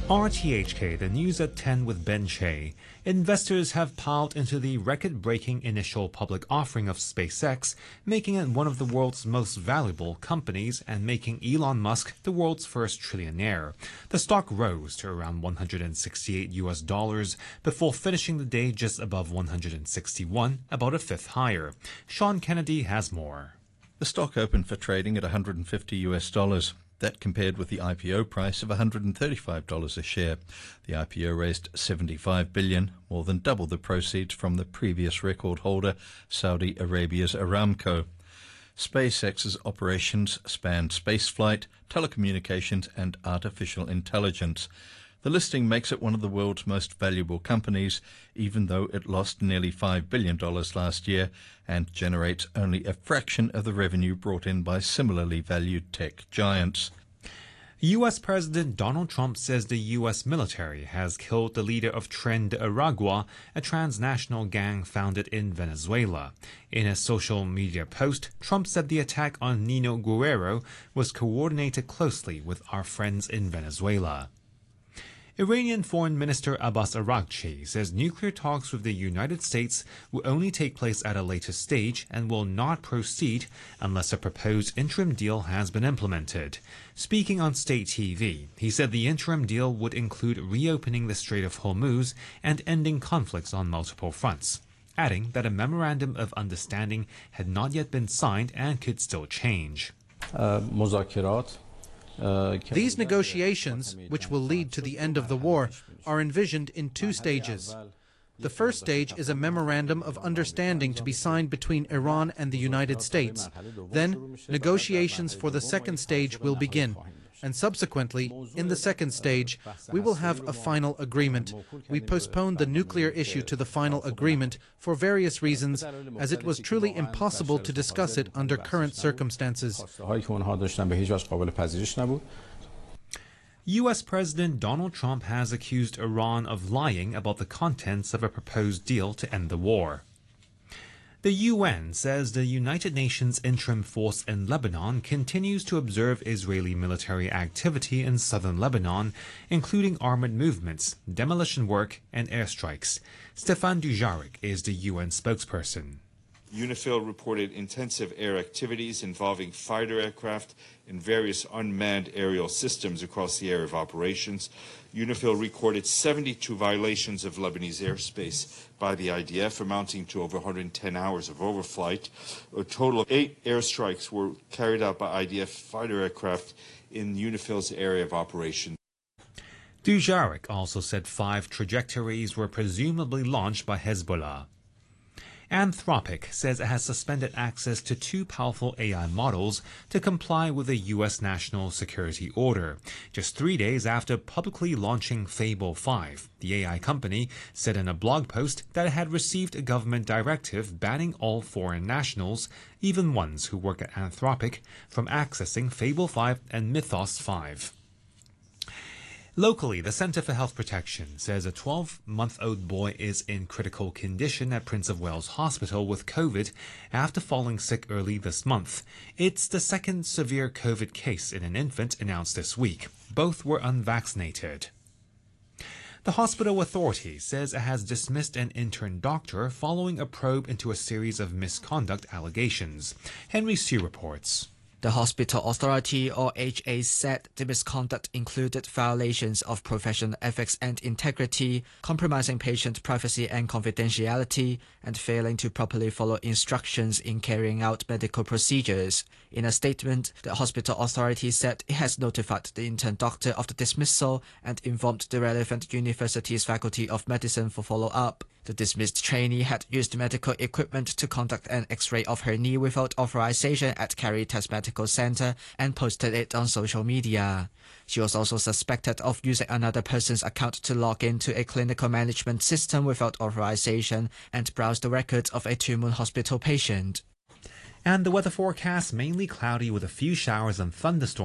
RTHK, the news at 10 with Ben Che. Investors have piled into the record-breaking initial public offering of SpaceX, making it one of the world's most valuable companies and making Elon Musk the world's first trillionaire. The stock rose to around $168 before finishing the day just above 161, about a fifth higher. Sean Kennedy has more. The stock opened for trading at $150. That compared with the IPO price of $135 a share. The IPO raised $75 billion, more than double the proceeds from the previous record holder, Saudi Arabia's Aramco. SpaceX's operations span spaceflight, telecommunications and artificial intelligence. The listing makes it one of the world's most valuable companies, even though it lost nearly $5 billion last year and generates only a fraction of the revenue brought in by similarly valued tech giants. U.S. President Donald Trump says the U.S. military has killed the leader of Tren de Aragua, a transnational gang founded in Venezuela. In a social media post, Trump said the attack on Nino Guerrero was coordinated closely with our friends in Venezuela. Iranian Foreign Minister Abbas Araghchi says nuclear talks with the United States will only take place at a later stage and will not proceed unless a proposed interim deal has been implemented. Speaking on state TV, he said the interim deal would include reopening the Strait of Hormuz and ending conflicts on multiple fronts, adding that a memorandum of understanding had not yet been signed and could still change. These negotiations, which will lead to the end of the war, are envisioned in two stages. The first stage is a memorandum of understanding to be signed between Iran and the United States. Then, negotiations for the second stage will begin. And subsequently, in the second stage, we will have a final agreement. We postponed the nuclear issue to the final agreement for various reasons, as it was truly impossible to discuss it under current circumstances. U.S. President Donald Trump has accused Iran of lying about the contents of a proposed deal to end the war. The UN says the United Nations interim force in Lebanon continues to observe Israeli military activity in southern Lebanon, including armored movements, demolition work, and airstrikes. Stefan Dujarric is the UN spokesperson. UNIFIL reported intensive air activities involving fighter aircraft and various unmanned aerial systems across the area of operations. UNIFIL recorded 72 violations of Lebanese airspace by the IDF, amounting to over 110 hours of overflight. A total of 8 airstrikes were carried out by IDF fighter aircraft in UNIFIL's area of operation. Dujarric also said 5 trajectories were presumably launched by Hezbollah. Anthropic says it has suspended access to 2 powerful AI models to comply with a U.S. national security order. Just 3 days after publicly launching Fable 5, the AI company said in a blog post that it had received a government directive banning all foreign nationals, even ones who work at Anthropic, from accessing Fable 5 and Mythos 5. Locally, the Centre for Health Protection says a 12-month-old boy is in critical condition at Prince of Wales Hospital with COVID after falling sick early this month. It's the second severe COVID case in an infant announced this week. Both were unvaccinated. The hospital authority says it has dismissed an intern doctor following a probe into a series of misconduct allegations. Henry Sue reports. The Hospital Authority, or HA, said the misconduct included violations of professional ethics and integrity, compromising patient privacy and confidentiality, and failing to properly follow instructions in carrying out medical procedures. In a statement, the Hospital Authority said it has notified the intern doctor of the dismissal and informed the relevant university's Faculty of Medicine for follow-up. The dismissed trainee had used medical equipment to conduct an X-ray of her knee without authorization at Caritas Medical Center and posted it on social media. She was also suspected of using another person's account to log into a clinical management system without authorization and browse the records of a Two Moon Hospital patient. And the weather forecast mainly cloudy with a few showers and thunderstorms